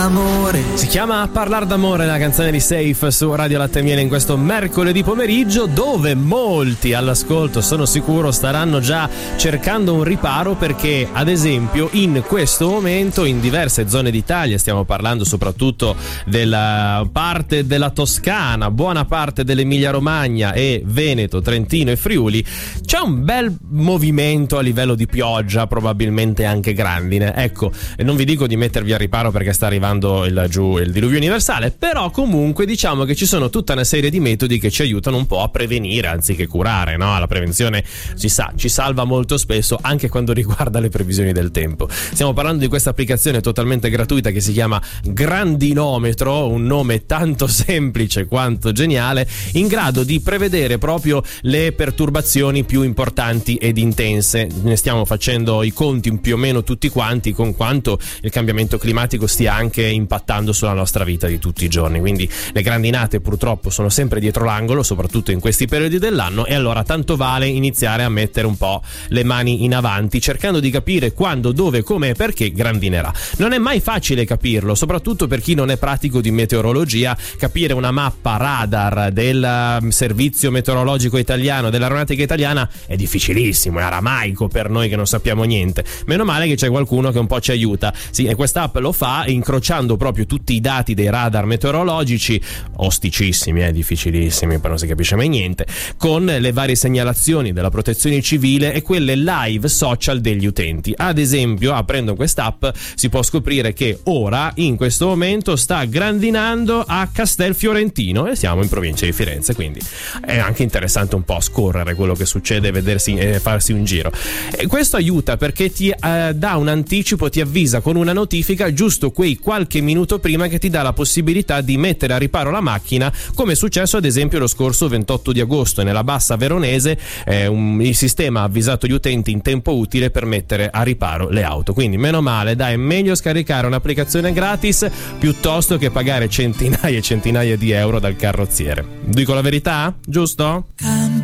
Si chiama Parlar d'amore, la canzone di Safe su Radio Latte e Miele in questo mercoledì pomeriggio, dove molti all'ascolto, sono sicuro, staranno già cercando un riparo, perché ad esempio in questo momento in diverse zone d'Italia, stiamo parlando soprattutto della parte della Toscana, buona parte dell'Emilia Romagna e Veneto, Trentino e Friuli, c'è un bel movimento a livello di pioggia, probabilmente anche grandine. Ecco, non vi dico di mettervi a riparo perché sta arrivando il diluvio universale, però comunque diciamo che ci sono tutta una serie di metodi che ci aiutano un po' a prevenire anziché curare, no? La prevenzione ci salva molto spesso, anche quando riguarda le previsioni del tempo. Stiamo parlando di questa applicazione totalmente gratuita che si chiama Grandinometro, un nome tanto semplice quanto geniale, in grado di prevedere proprio le perturbazioni più importanti ed intense. Ne stiamo facendo i conti più o meno tutti quanti con quanto il cambiamento climatico stia anche impattando sulla nostra vita di tutti i giorni. Quindi le grandinate purtroppo sono sempre dietro l'angolo, soprattutto in questi periodi dell'anno, e allora tanto vale iniziare a mettere un po' le mani in avanti, cercando di capire quando, dove, come e perché grandinerà. Non è mai facile capirlo, soprattutto per chi non è pratico di meteorologia. Capire una mappa radar del servizio meteorologico italiano, dell'aeronautica italiana, è difficilissimo, è aramaico per noi che non sappiamo niente. Meno male che c'è qualcuno che un po' ci aiuta. Sì, e quest'app lo fa incrociando proprio tutti i dati dei radar meteorologici, osticissimi, difficilissimi, poi non si capisce mai niente, con le varie segnalazioni della protezione civile e quelle live social degli utenti. Ad esempio, aprendo quest'app si può scoprire che ora, in questo momento, sta grandinando a Castelfiorentino e siamo in provincia di Firenze, quindi è anche interessante un po' scorrere quello che succede e vedersi farsi un giro. E questo aiuta perché ti dà un anticipo, ti avvisa con una notifica giusto quei qualche minuto prima, che ti dà la possibilità di mettere a riparo la macchina, come è successo ad esempio lo scorso 28 di agosto nella Bassa Veronese. Il sistema ha avvisato gli utenti in tempo utile per mettere a riparo le auto, quindi meno male, dai, è meglio scaricare un'applicazione gratis piuttosto che pagare centinaia e centinaia di euro dal carrozziere. Dico la verità? Giusto?